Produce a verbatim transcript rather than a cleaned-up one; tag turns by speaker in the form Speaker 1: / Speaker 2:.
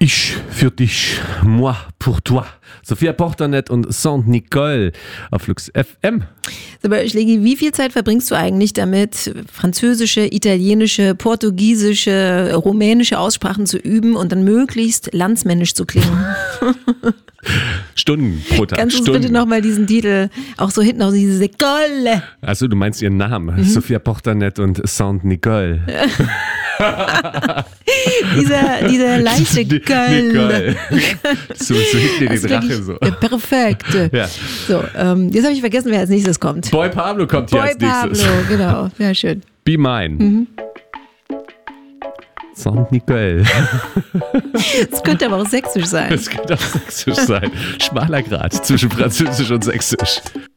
Speaker 1: Ich für dich, moi pour toi. Sophia Porternet und Saint-Nicole auf Flux F M.
Speaker 2: Aber Schlägi, wie viel Zeit verbringst du eigentlich damit, französische, italienische, portugiesische, rumänische Aussprachen zu üben und dann möglichst landsmännisch zu klingen?
Speaker 1: Stunden pro Tag.
Speaker 2: Kannst du uns
Speaker 1: Stunden.
Speaker 2: bitte nochmal diesen Titel, auch so hinten aus diese Nicole.
Speaker 1: Achso, du meinst ihren Namen.
Speaker 2: Mhm.
Speaker 1: Sophia Porternet und Saint-Nicole.
Speaker 2: dieser, dieser leichte Göll.
Speaker 1: Nicole. So, so hinten die
Speaker 2: Also
Speaker 1: Drache
Speaker 2: wirklich,
Speaker 1: so.
Speaker 2: ja, perfekt.
Speaker 1: Ja.
Speaker 2: So, ähm, jetzt habe ich vergessen, wer als nächstes kommt.
Speaker 1: Boy Pablo kommt hier
Speaker 2: Boy
Speaker 1: als nächstes.
Speaker 2: Pablo, genau. Ja, schön.
Speaker 1: Be mine.
Speaker 2: Mhm.
Speaker 1: Saint-Nicole.
Speaker 2: Das könnte aber auch sächsisch sein.
Speaker 1: Das könnte auch sächsisch sein. Schmaler Grad zwischen Französisch und Sächsisch.